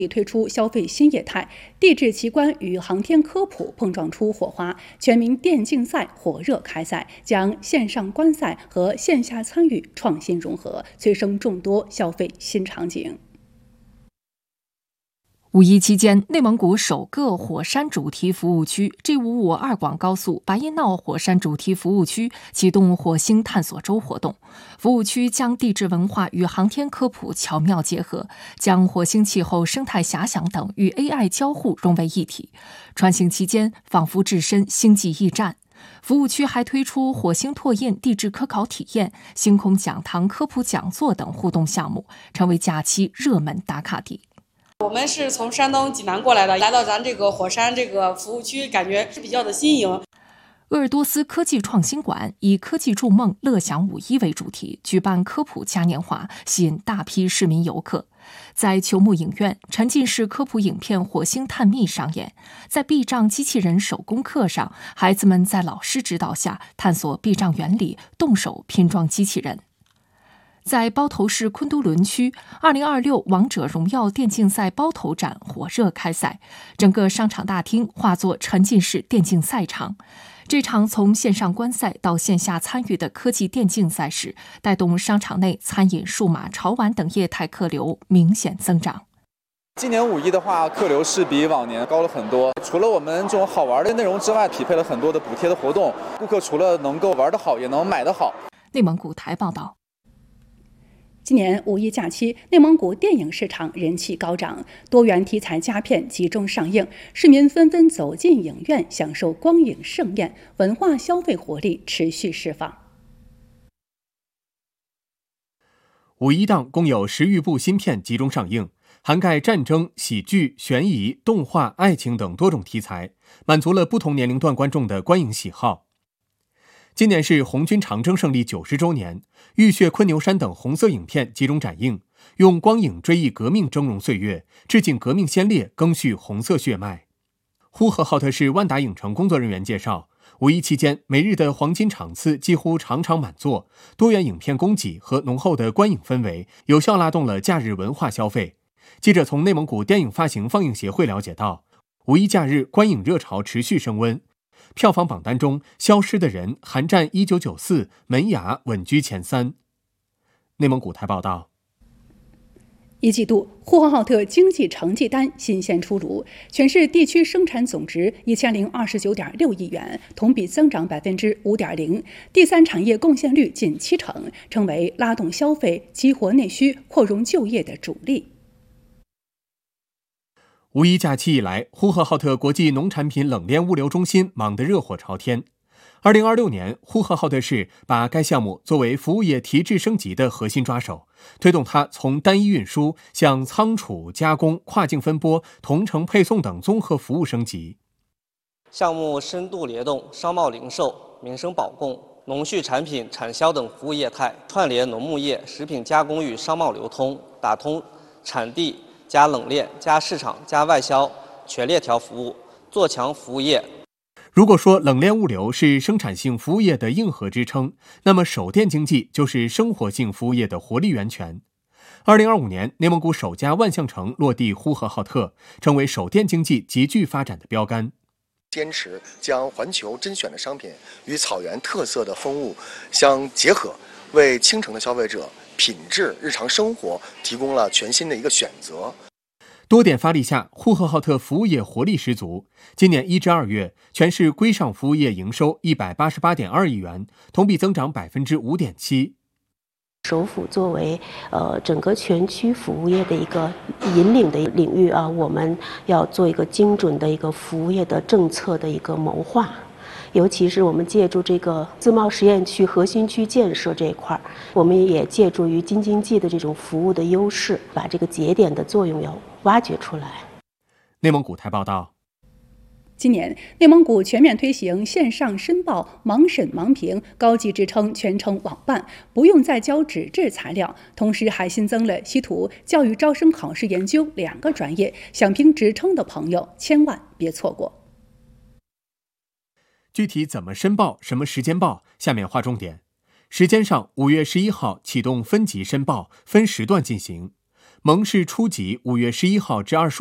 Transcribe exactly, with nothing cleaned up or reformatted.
推出消费新业态，地质奇观与航天科普碰撞出火花，全民电竞赛火热开赛，将线上观赛和线下参与创新融合，催生众多消费新场景。 五一期间，内蒙古首个火山主题服务区 G 五五二广高速白音淖火山主题服务区启动火星探索周活动。服务区将地质文化与航天科普巧妙结合，将火星气候、生态遐想等与 A I 交互融为一体。穿行期间，仿佛置身星际驿站。服务区还推出火星拓印地质科考体验、星空讲堂科普讲座等互动项目，成为假期热门打卡地。 我们是从山东济南过来的，来到咱这个火山这个服务区，感觉是比较的新颖。 鄂尔多斯科技创新馆以科技筑梦乐享五一为主题，举办科普嘉年华，吸引大批市民游客。在球幕影院，沉浸式科普影片《火星探秘》上演。在避障机器人手工课上，孩子们在老师指导下探索避障原理，动手拼装机器人。在包头市昆都仑区，二零二六王者荣耀电竞赛包头展火热开赛，整个商场大厅化作沉浸式电竞赛场。这场从线上观赛到线下参与的科技电竞赛事，带动商场内餐饮、数码、潮玩等业态客流明显增长。 今年五一的话，客流是比往年高了很多。除了我们这种好玩的内容之外，匹配了很多的补贴的活动，顾客除了能够玩得好，也能买得好。 内蒙古台报道。 今年五一假期，内蒙古电影市场人气高涨，多元题材佳片集中上映，市民纷纷走进影院享受光影盛宴，文化消费活力持续释放。 五一档共有十余部新片集中上映，涵盖战争、喜剧、悬疑、动画、爱情等多种题材，满足了不同年龄段观众的观影喜好。今年是红军长征胜利九十周年，浴血昆牛山等红色影片集中展映，用光影追忆革命峥嵘岁月，致敬革命先烈，赓续红色血脉。呼和浩特市万达影城工作人员介绍，五一期间每日的黄金场次几乎场场满座，多元影片供给和浓厚的观影氛围有效拉动了假日文化消费。记者从内蒙古电影发行放映协会了解到，五一假日观影热潮持续升温，票房榜单中，《消失的人》、《寒战一九九四》、《门牙》稳居前三。内蒙古台报道， 一季度，呼和浩特经济成绩单新鲜出炉，全市地区生产总值一千零二十九点六亿元，同比增长百分之五点零，第三产业贡献率近七成，成为拉动消费、激活内需、扩容就业的主力。 五一假期以来，呼和浩特国际农产品冷链物流中心忙得热火朝天。二零二六年，呼和浩特市把该项目作为服务业提质升级的核心抓手，推动它从单一运输向仓储、加工、跨境分拨、同城配送等综合服务升级。 项目深度联动商贸零售、民生保供、农畜产品产销等服务业态，串联农牧业、食品加工与商贸流通，打通产地加冷链加市场加外销全链条服务，做强服务业。 如果说冷链物流是生产性服务业的硬核支撑，那么手电经济就是生活性服务业的活力源泉。二零二五年，内蒙古首家万象城落地呼和浩特，成为手电经济急剧发展的标杆。 坚持将环球甄选的商品与草原特色的风物相结合，为青城的消费者品质日常生活提供了全新的一个选择。 多点发力下，呼和浩特服务业活力十足。今年一至二月，全市规上服务业营收一百八十八点二亿元，同比增长百分之五点七。 首府作为呃整个全区服务业的一个引领的领域啊，我们要做一个精准的一个服务业的政策的一个谋划。尤其是我们借助这个自贸实验区核心区建设这一块，我们也借助于京津冀的这种服务的优势，把这个节点的作用要挖掘出来。 内蒙古台报道， 今年，内蒙古全面推行线上申报、盲审盲评、高级职称全程网办，不用再交纸质材料。同时，还新增了稀土、教育招生考试研究两个专业，想评职称的朋友千万别错过。 具体怎么申报、什么时间报？下面划重点。时间上，五月十一号启动分级申报，分时段进行。 盟市初级五月十一号至二十